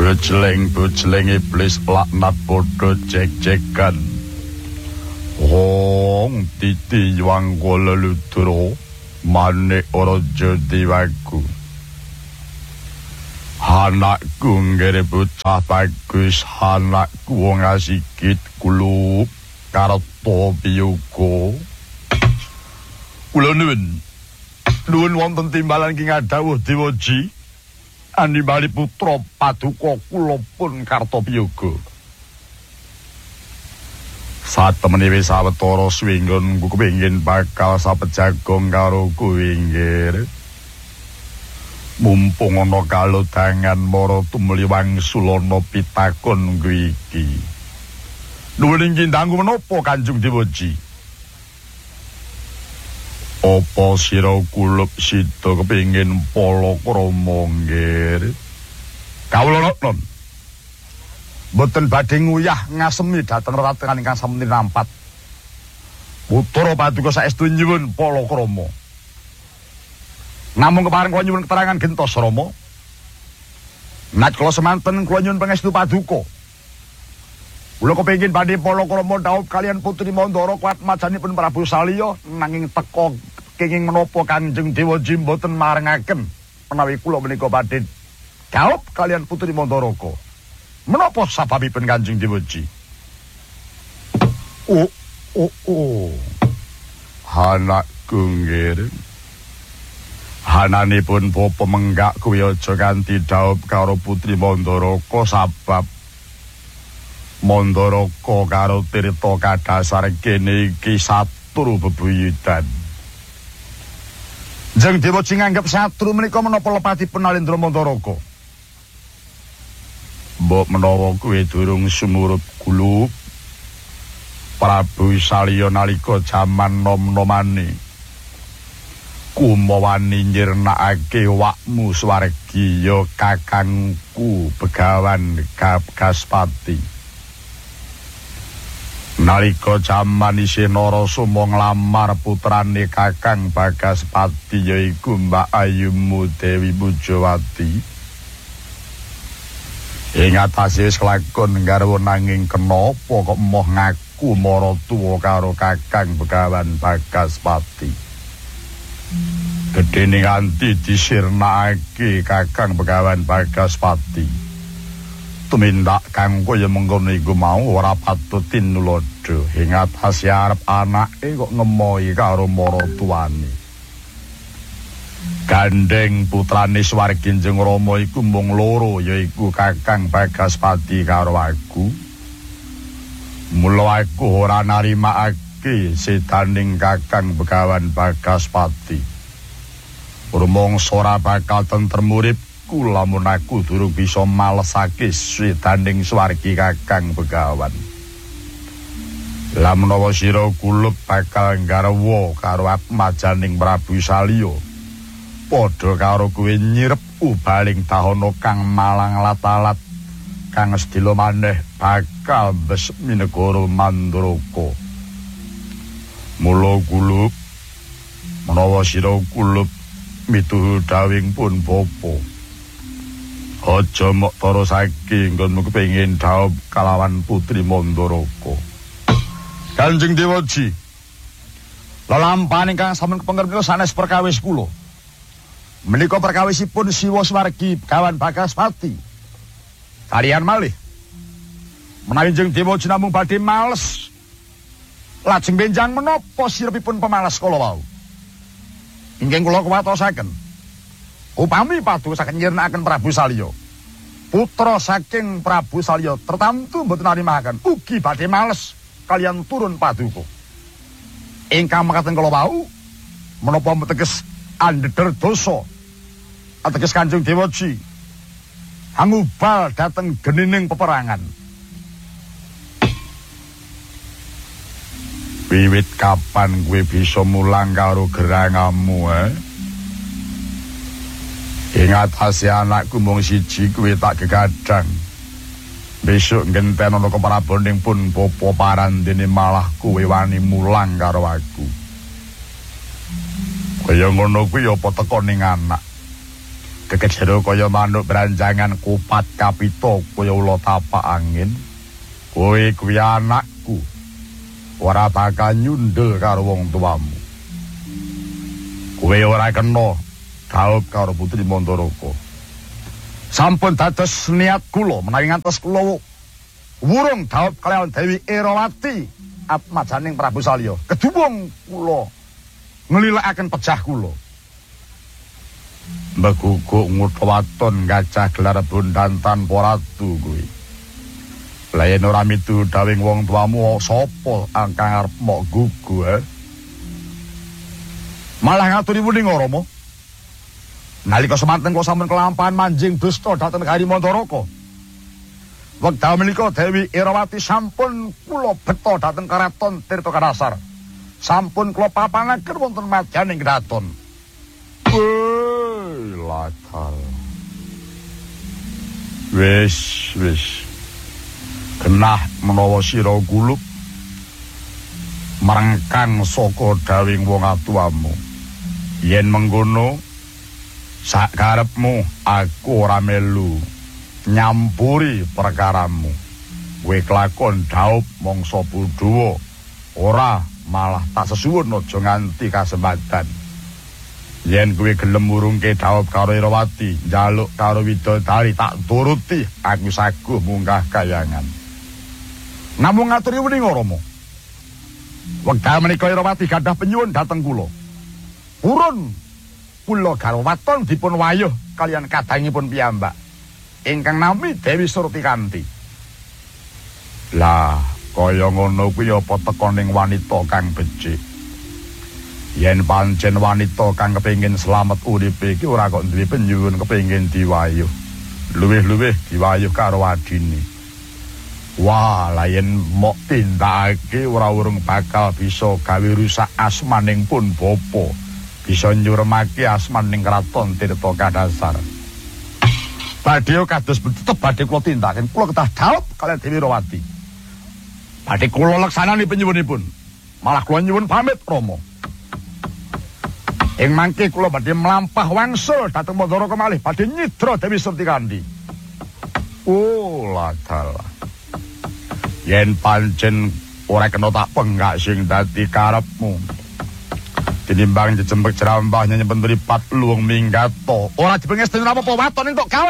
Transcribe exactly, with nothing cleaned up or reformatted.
Bujleng bujleng iblis laknat podo cek-cekan. Hong titi yuang kola ludro manik orojo diwaku. Anakku ngere bocah bagus, anakku wong asikit kulub karto biyuko. Kula nuwun. Nuwun wonten timbalan king adawuh Dewaji. Animali putra paduka kula pun Kartopiyoga. Satemene wis sawetara swinggon kepengin bakal sapejagong karo kowe nggir. Mumpung ana kalodhangan mara tumuli wangsulana pitakon kuwi iki. Nuwun inggih dangu menapa Kanjeng Dewaji? Apa sira kulup sida kepengin palakrama nggir? Kawula non. Mboten badhe nguyah ngasemi dhateng raratenan ingkang sampun nampat. Putra paduka saestu nyuwun palakrama. Namung kepareng kula nyuwun keterangan gentos Rama. Nat kula semanten kula nyuwun pangestu paduka. Kula kepengin badhe palakrama dhaup kalian Putri Mandara kuat majanipun Prabu Salya nanging teka kenging menapa Kanjeng Dewaji mboten marengaken menawi kula menika badhe dhaup kalian Putri Mandara. Menapa sababipun Kanjeng Dewaji? Oh oh oh. Anakku nggir. Hananipun bapa menggak kuwi aja kanthi dhaup karo Putri Mandara sabab Mandaraka karo Tirta kadasar kene iki satru bebuyutan. Jeng Dewaji nganggep satru menika menapa lepatipun Nalendra Mandaraka? Mbok menawa kuwi durung sumurut kulub Prabu Salya nalika jaman nom-nomane kumawani nyirnakake wakmu swargi ya kakangku Begawan Gaspati. Nalika jaman isih Narasoma nglamar putrane Kakang Bagaspati yaiku Mbak Ayumu Dewi Pujawati. Ing atase wis kelakon garwa nanging kenapa kok moh ngaku mara tuwa karo Kakang Begawan Bagaspati. Gedene nganti disirnakake Kakang Begawan Bagaspati. Tumindak kang kaya mengkono iku mau ora patut tinulada ing atase arep anake kok ngemohi karo maratuwane. Gandeng putrane Swarginjeng Rama iku mung loro yaiku Kakang Bagaspati karo aku. Mula aku ora narimakake sedaning Kakang Begawan Bagaspati. Rumangsa ora bakal tentrem urip lamun aku durung bisa malesake sedaning swargi Kakang Begawan. Lamun menawa sira kulub bakal nggarwa karo majaning Prabu Salya, padha karo kowe nyirep ubaling dahana kang malang latalat kang sedhela maneh bakal besmi negara Mandaraka. Mula kulub menawa sira kulub mituhu dawing pun bapa, aja mok terusake nggonmu kepengin dhaup kalawan Putri Mandaraka. Kanjeng Dewaji, lelampahan ingkang sampun kepengker menika sanes perkawis kula. Menika perkawisipun Siwa Swargi Begawan Bagaspati. Kalian malih menawi Kanjeng Dewaji namung badhe males, lajeng benjang menapa sirepipun pemales kala wau? Ingkang kula kuwatosaken upami paduka saking nyirnakaken Prabu Salya, putra saking Prabu Salya tertamtu mboten narimaken ugi badhe males kalian turun paduka. Ingkang mekaten kala wau menapa teges andheder dosa ateges Kanjeng Dewaji angubal dhateng genining peperangan. Wiwit kapan kowe bisa mulang karo gerangamu eh? Ing atase anakku mung siji kuwi tak gegadang. Besok ngenten ana kepraboning pun bapa parandene malah kowe wani mulang karo aku. Kaya ngono kuwi apa teko ning anak. Kekejero kaya manuk beranjangan kupat kapito kaya ula tapak angin. Kowe kuwi anakku. Ora bakal nyundel karo wong tuamu. Kowe ora kena dhaup karo Putri Mandaraka. Sampun dados niat kula menawi ngantos kula wurung dhaup kaliyan Dewi Erawati atmajaning Prabu Salya. Kedhuwung kula nglilekaken pejah kula. Mbeguguk ngutwaton gajah gelar bundan tanpa ratu kuwi. Lah yen ora mitu dawing wong tuamu sapa angkang arep mok gugu eh? Malah ngaturi wuning Rama. Nalika semanten kula sampun kelampahan manjing dusta dhateng Hari Mandaraka. Wekdal menika Dewi Erawati sampun kula beta dhateng Karaton Tirta Kadasar. Sampun kula papanaken wonten madyaning kraton. Latar. Wis, wis. Genah menawa sira gulup marengkang saka dawing wong atuamu. Yen mengkono sak karepmu aku ora melu nyampuri perkaramu. Kowe kelakon dhaup mangsa Budhawa ora malah tak sesuwun aja nganti kasempatan. Yen kowe gelem murungke dhaup karo Erawati, njaluk karo widodari tak turuti, aku saguh munggah kayangan. Namung ngaturi wuning Rama. Wekdal menika Erawati gadah penyuwun dhateng kula. Purun kula garwa waton dipun wayuh kaliyan kadangipun piyambak ingkang nami Dewi Surtikanti. Lah, kaya ngono kuwi apa tekoning wanita kang becik. Yen pancen wanita kang kepengin slamet uripe iki ora kok duwe penyuwun kepengin diwayuh. Luwih-luwih diwayuh karo adine. Wah, lah yen mok tindakake ora urung bakal bisa gawe rusak asmaning pun bapa. Bisa nyuremake asmaning kraton Tirta Kadasar. Badhe kados tetep badhe kula tindakaken. Kula kedah dhaup kaliyan Dewi Erawati. Badhe kula leksanani penyuwunipun. Malah kula nyuwun pamit Rama. Ing mangke kula badhe mlampah wangsul dhateng Mandaraka malih badhe nyidra Dewi Surtikanti. Oh, ladal. Yen pancen ora kena tak penggak sing dadi karepmu. Tinimbang jejembek jerambah nyempen mripat luwung minggato. Ora dipengesteni apa-apa waton entuk gawe.